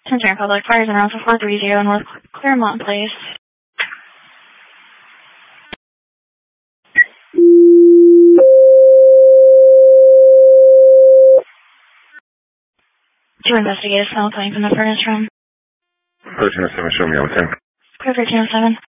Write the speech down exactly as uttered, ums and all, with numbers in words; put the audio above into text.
Cincinnati Public Fires announced four thirty North Claremont Place. To investigate a smell coming from the furnace room. thirteen oh seven, show me on ten. Clear thirteen oh seven.